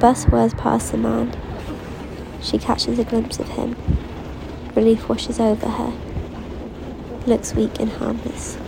bus whirs past the man. She catches a glimpse of him. Relief washes over her. Looks weak and harmless.